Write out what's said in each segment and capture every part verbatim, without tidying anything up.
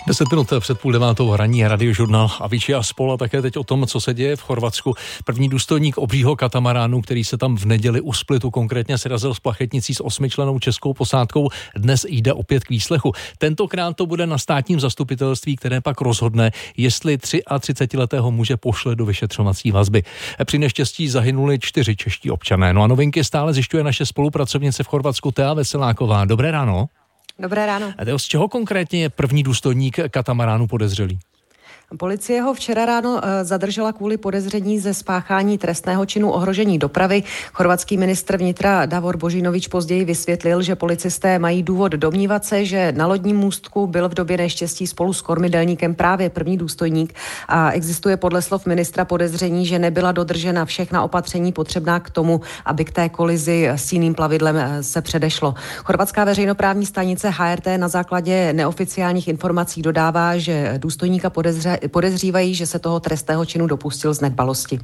Deset minut před půl devátou hraní Radiožurnál Avicii a spol a také teď o tom, co se děje v Chorvatsku. První důstojník obřího katamaránu, který se tam v neděli u Splitu konkrétně srazil s plachetnicí s osmičlennou českou posádkou, dnes jde opět k výslechu. Tentokrát to bude na státním zastupitelství, které pak rozhodne, jestli třiatřicetiletého muže pošle do vyšetřovací vazby. Při neštěstí zahynuli čtyři čeští občané. No a novinky stále zjišťuje naše spolupracovnice v Chorvatsku Thea Veseláková. Dobré ráno. Dobré ráno. A z čeho konkrétně je první důstojník katamaránu podezřelý? Policie ho včera ráno zadržela kvůli podezření ze spáchání trestného činu ohrožení dopravy. Chorvatský ministr vnitra Davor Božinović později vysvětlil, že policisté mají důvod domnívat se, že na lodním můstku byl v době neštěstí spolu s kormidelníkem právě první důstojník a existuje podle slov ministra podezření, že nebyla dodržena všechna opatření potřebná k tomu, aby k té kolizi s jiným plavidlem se předešlo. Chorvatská veřejnoprávní stanice H R T na základě neoficiálních informací dodává, že důstojníka podezře podezřívají, že se toho trestného činu dopustil z nedbalosti.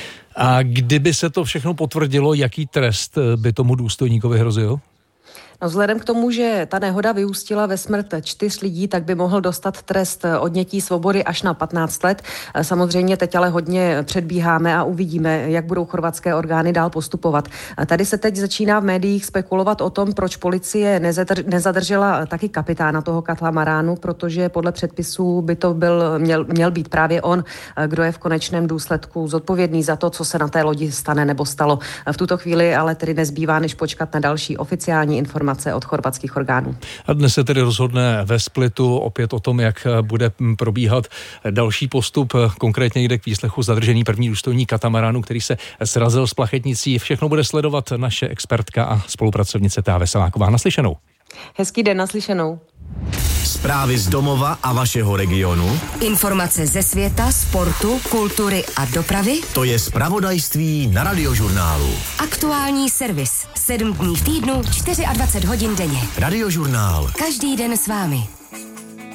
A kdyby se to všechno potvrdilo, jaký trest by tomu důstojníkovi hrozil? No, vzhledem k tomu, že ta nehoda vyústila ve smrt čtyř lidí, tak by mohl dostat trest odnětí svobody až na patnáct let. Samozřejmě teď ale hodně předbíháme a uvidíme, jak budou chorvatské orgány dál postupovat. Tady se teď začíná v médiích spekulovat o tom, proč policie nezadržela taky kapitána toho katamaránu, protože podle předpisů by to byl, měl, měl být právě on, kdo je v konečném důsledku zodpovědný za to, co se na té lodi stane nebo stalo. V tuto chvíli ale tedy nezbývá, než počkat na další oficiální informace od chorvatských orgánů. A dnes se tedy rozhodne ve Splitu opět o tom, jak bude probíhat další postup. Konkrétně jde k výslechu zadržení první důstojník katamaránu, který se srazil s plachetnicí. Všechno bude sledovat naše expertka a spolupracovnice Thea Veseláková. Naslyšenou. Hezký den, naslyšenou. Zprávy z domova a vašeho regionu. Informace ze světa, sportu, kultury a dopravy. To je zpravodajství na Radiožurnálu. Aktuální servis. Sedm dní v týdnu, dvacet čtyři hodin denně. Radiožurnál. Každý den s vámi.